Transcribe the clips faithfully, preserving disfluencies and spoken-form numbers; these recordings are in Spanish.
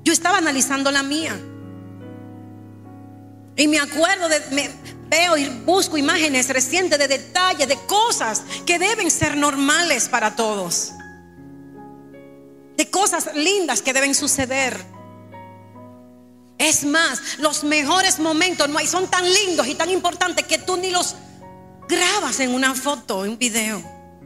Yo estaba analizando la mía. Y me acuerdo de, me veo y busco imágenes recientes de detalles, de cosas que deben ser normales para todos, de cosas lindas que deben suceder. Es más, los mejores momentos no hay, son tan lindos y tan importantes que tú ni los grabas en una foto, en un video.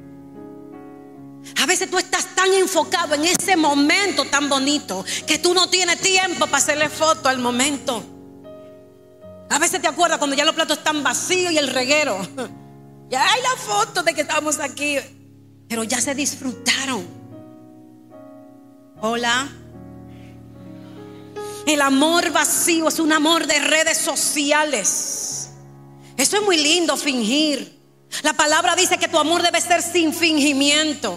A veces tú estás tan enfocado en ese momento tan bonito que tú no tienes tiempo para hacerle foto al momento. A veces te acuerdas cuando ya los platos están vacíos y el reguero. Ya hay la foto de que estamos aquí, pero ya se disfrutaron. Hola. El amor vacío es un amor de redes sociales. Eso es muy lindo, fingir. La palabra dice que tu amor debe ser sin fingimiento.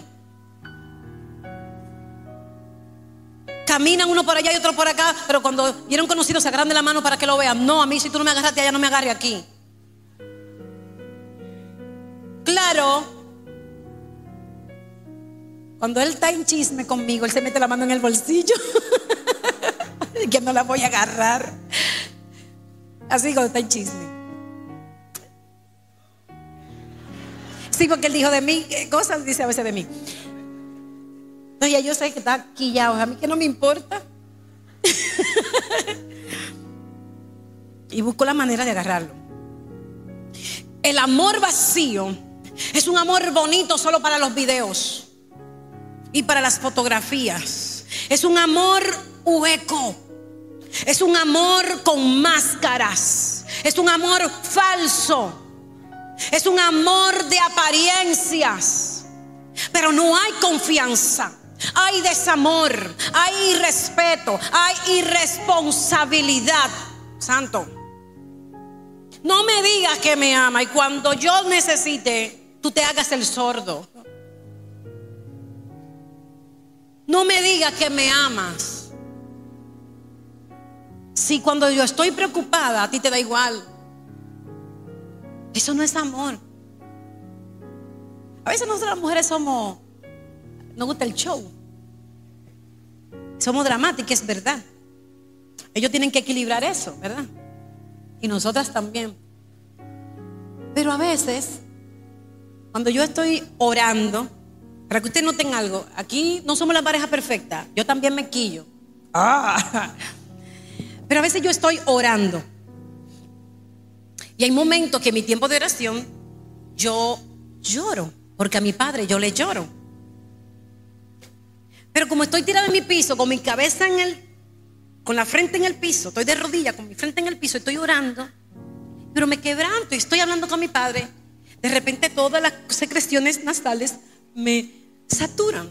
Caminan uno por allá y otro por acá, pero cuando vieron conocido se agarran de la mano para que lo vean. No, a mí si tú no me agarraste allá, no me agarre aquí. Claro, cuando él está en chisme conmigo, él se mete la mano en el bolsillo. Que no la voy a agarrar. Así cuando está en chisme. Sí, porque él dijo de mí, cosas dice a veces de mí. Entonces ya yo sé que está quillado. A mí que no me importa. Y busco la manera de agarrarlo. El amor vacío es un amor bonito solo para los videos y para las fotografías. Es un amor hueco. Es un amor con máscaras. Es un amor falso. Es un amor de apariencias. Pero no hay confianza. Hay desamor. Hay irrespeto. Hay irresponsabilidad. Santo, no me digas que me ama y cuando yo necesite, tú te hagas el sordo. No me digas que me amas si cuando yo estoy preocupada a ti te da igual. Eso no es amor. A veces nosotras las mujeres somos, nos gusta el show, somos dramáticas, es verdad. Ellos tienen que equilibrar eso, ¿verdad? Y nosotras también. Pero a veces, cuando yo estoy orando, para que ustedes noten algo, aquí no somos la pareja perfecta. Yo también me quillo. Ah. Pero a veces yo estoy orando. Y hay momentos que en mi tiempo de oración yo lloro, porque a mi padre yo le lloro. Pero como estoy tirada en mi piso, con mi cabeza en el, con la frente en el piso, estoy de rodillas con mi frente en el piso, estoy orando, pero me quebranto y estoy hablando con mi padre. De repente todas las secreciones nasales me saturan.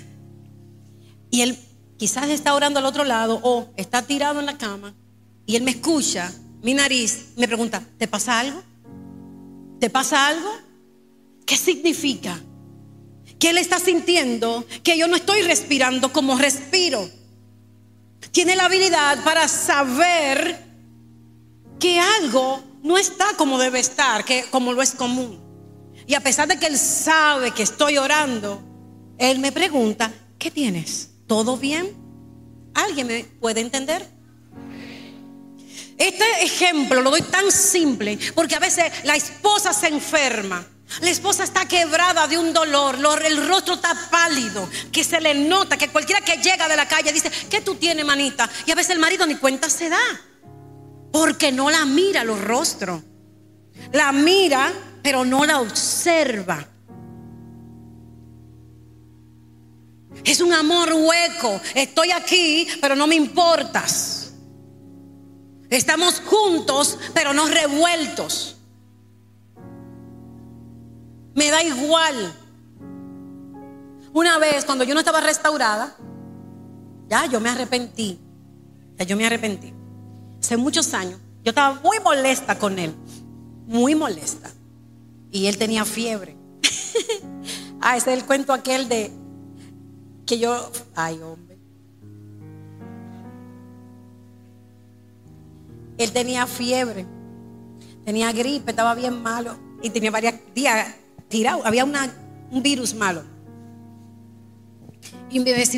Y él quizás está orando al otro lado o está tirado en la cama y él me escucha, mi nariz, me pregunta, ¿te pasa algo? ¿Te pasa algo? ¿Qué significa? Que él está sintiendo que yo no estoy respirando como respiro. Tiene la habilidad para saber que algo no está como debe estar, que como lo es común. Y a pesar de que él sabe que estoy orando, él me pregunta, ¿qué tienes? ¿Todo bien? ¿Alguien me puede entender? Este ejemplo lo doy tan simple porque a veces la esposa se enferma. La esposa está quebrada de un dolor, el rostro está pálido, que se le nota, que cualquiera que llega de la calle dice, ¿qué tú tienes, manita? Y a veces el marido ni cuenta se da, porque no la mira los rostros. La mira, pero no la observa. Es un amor hueco. Estoy aquí, pero no me importas. Estamos juntos, pero no revueltos. Me da igual. Una vez cuando yo no estaba restaurada, ya yo me arrepentí. Ya yo me arrepentí. Hace muchos años yo estaba muy molesta con él. Muy molesta. Y él tenía fiebre. Ah, ese es el cuento aquel de que yo, ay hombre. Él tenía fiebre. Tenía gripe, estaba bien malo. Y tenía varios días tirado, había una, un virus malo. Y mi vecino